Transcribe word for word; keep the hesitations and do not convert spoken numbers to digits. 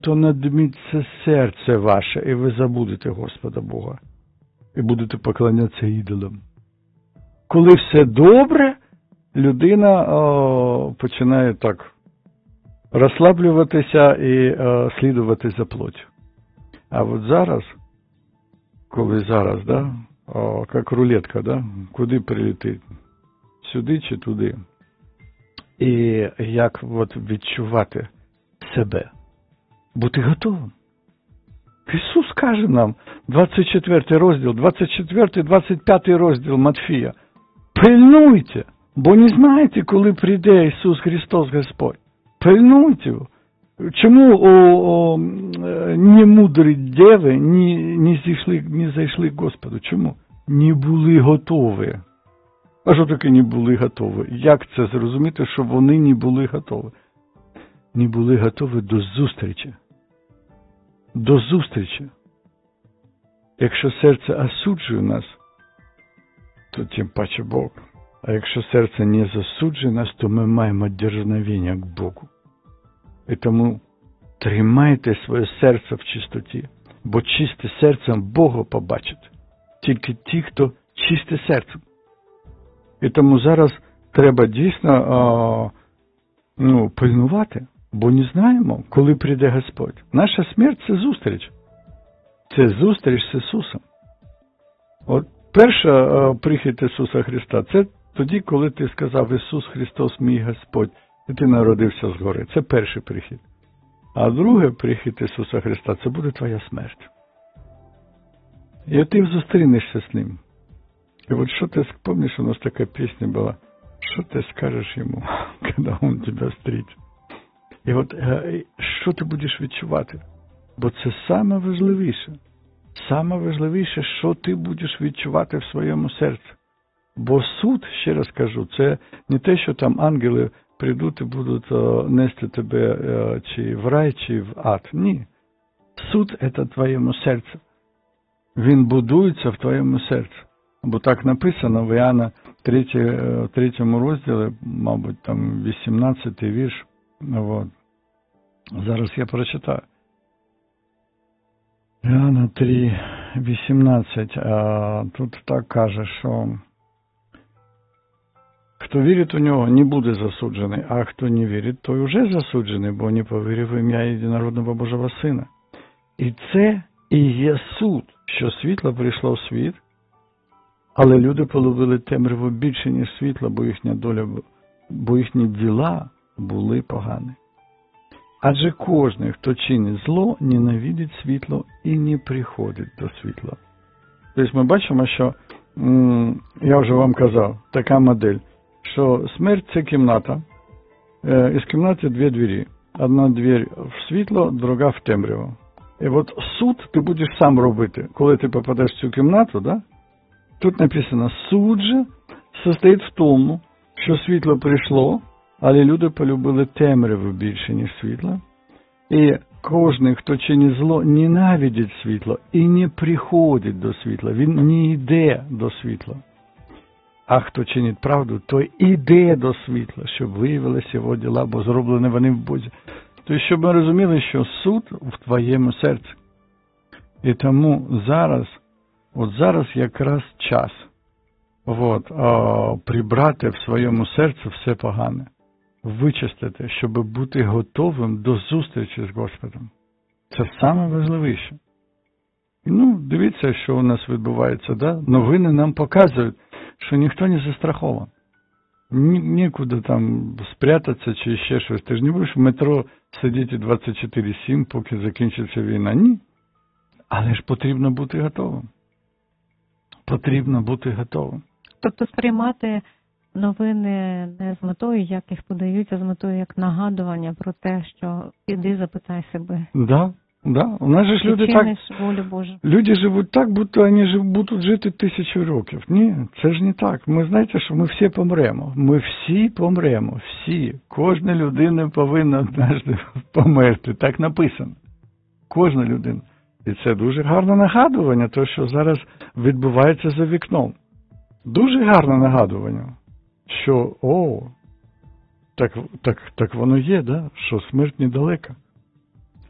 то надміться серце ваше, і ви забудете Господа Бога. І будете поклонятися ідолам. Коли все добре, людина о, починає так розслаблюватися і о, слідувати за плоттю. А от зараз, коли зараз, да, о, як рулетка, да, куди прилетить? Сюди чи туди? І як от відчувати себе? Бути готовим. Ісус каже нам, двадцять четвертий розділ, двадцять четвертий двадцять п'ятий розділ Матфія. Пильнуйте, бо не знаєте, коли прийде Ісус Христос Господь. Пильнуйте. Чому о, о, немудрі діви не, не, зайшли, не зайшли к Господу? Чому? Не були готові. А що таке не були готові? Як це зрозуміти, що вони не були готові? Не були готові до зустрічі. До зустрічі. Якщо серце осуджує нас, то тим паче Бог. А якщо серце не засуджує нас, то ми маємо дерзновення к Богу. І тому тримайте своє серце в чистоті, бо чисте серцем Бога побачить. Тільки ті, хто чисте серцем. І тому зараз треба дійсно а, ну, пильнувати, бо не знаємо, коли прийде Господь. Наша смерть – це зустріч. Це зустріч з Ісусом. От перша а, прихід Ісуса Христа – це тоді, коли ти сказав «Ісус Христос, мій Господь», і ти народився згори. Це перший прихід. А другий прихід Ісуса Христа – це буде твоя смерть. І ти зустрінешся з Ним. И вот что ты, помнишь, у нас такая песня была, что ты скажешь ему, когда он тебя встретит? І от, що ти будеш відчувати? Бо це саме важливіше. Саме важливіше, що ти будеш відчувати в своєму серці. Бо суд, ще раз кажу, це не те, що там ангели прийдуть і будуть нести тебе чи в рай, чи в ад. Ні. Суд – це твоєму серці. Він будується в твоєму серці. Бо так написано в Іоанна третьому розділі, мабуть, там вісімнадцятий вірш. Вот. Зараз я прочитаю. Іоанна три, вісімнадцять. А тут так каже, що хто вірить у нього, не буде засуджений, а хто не вірить, той уже засуджений, бо не повірив в ім'я єдинородного Божого Сина. І це і є суд, що світло прийшло в світ, але люди полюбили темряву більше, ніж світло, бо їхня доля, бо їхні діла були погані. Адже кожен, хто чинить зло, ненавидить світло і не приходить до світла. Тобто ми бачимо, що, я вже вам казав, така модель, що смерть – це кімната, із кімнати дві двері. Одна двері в світло, друга в темряву. І от суд ти будеш сам робити, коли ти попадеш в цю кімнату, да? Тут написано, суд же состоїть в тому, що світло прийшло, але люди полюбили темряву більше, ніж світло. І кожен, хто чинить зло, ненавидить світло і не приходить до світла. Він не йде до світла. А хто чинить правду, той іде до світла, щоб виявилися його діла, бо зроблені вони в Бозі. Тобто, щоб ми розуміли, що суд в твоєму серці. І тому зараз, от зараз якраз час от, о, прибрати в своєму серці все погане, вичистити, щоб бути готовим до зустрічі з Господом. Це саме важливіше. Ну, дивіться, що у нас відбувається, да? Новини нам показують, що ніхто не застрахований. Ні, нікуди там спрятатися чи ще щось. Ти ж не будеш в метро сидіти двадцять чотири сім, поки закінчиться війна. Ні. Але ж потрібно бути готовим. Потрібно бути готовим. Тобто сприймати новини не з метою, як їх подають, а з метою як нагадування про те, що іди запитай себе. Да, да. У нас же ж люди так, волю Божу. люди живуть так, будто вони жив, будуть жити тисячу років. Ні, це ж не так. Ми знаєте, що ми всі помремо. Ми всі помремо, всі. Кожна людина повинна однажды померти. Так написано. Кожна людина. І це дуже гарне нагадування, то, що зараз відбувається за вікном. Дуже гарне нагадування, що, о, так, так, так воно є, да? Що смерть недалека.